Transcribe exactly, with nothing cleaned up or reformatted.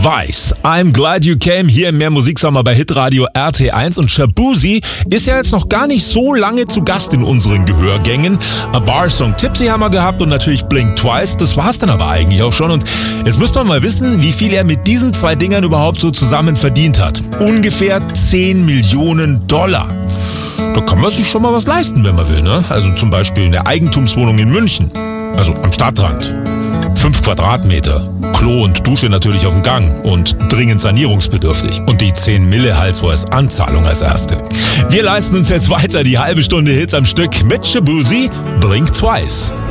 Twice, I'm Glad You Came, hier im Mehr Musiksommer bei Hitradio R T eins. Und Shaboozey ist ja jetzt noch gar nicht so lange zu Gast in unseren Gehörgängen. A Bar Song Tipsy haben wir gehabt und natürlich Blink Twice. Das war's dann aber eigentlich auch schon. Und jetzt müsst wir mal wissen, wie viel er mit diesen zwei Dingern überhaupt so zusammen verdient hat. Ungefähr zehn Millionen Dollar. Da kann man sich schon mal was leisten, wenn man will, ne? Also zum Beispiel eine Eigentumswohnung in München, also am Stadtrand. Fünf Quadratmeter, Klo und Dusche natürlich auf dem Gang und dringend sanierungsbedürftig. Und die zehn Mille halt so als Anzahlung als erste. Wir leisten uns jetzt weiter die halbe Stunde Hits am Stück mit Shaboozey, Blink Twice.